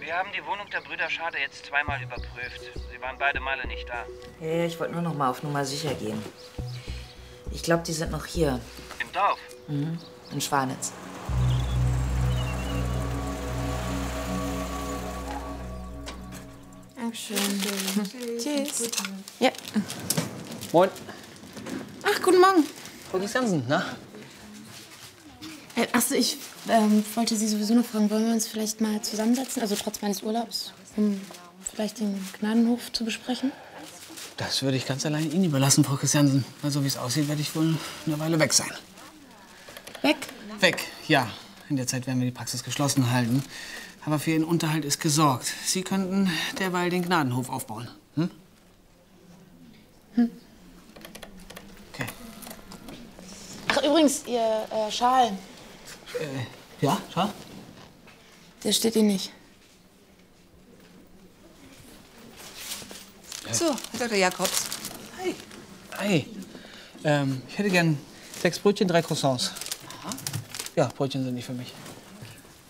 Wir haben die Wohnung der Brüder Schade jetzt zweimal überprüft. Sie waren beide Male nicht da. Ja, ich wollte nur noch mal auf Nummer sicher gehen. Ich glaube, die sind noch hier. Im Dorf? Mhm. In Schwanitz. Dankeschön. Tschüss. Ja. Moin. Ach, guten Morgen. Frau Christiansen, na? Achso, ich wollte Sie sowieso noch fragen, wollen wir uns vielleicht mal zusammensetzen, also trotz meines Urlaubs, um vielleicht den Gnadenhof zu besprechen? Das würde ich ganz allein Ihnen überlassen, Frau Christiansen. Weil so wie es aussieht, werde ich wohl eine Weile weg sein. Weg? Weg, ja. In der Zeit werden wir die Praxis geschlossen halten. Aber für Ihren Unterhalt ist gesorgt. Sie könnten derweil den Gnadenhof aufbauen. Hm? Okay. Ach, übrigens, Ihr Schal, Ja, schau. der steht Ihnen nicht. So, Herr Dr. Jakobs. Hi. Hi. Ich hätte gern 6 Brötchen, 3 Croissants. Aha. Ja, Brötchen sind nicht für mich.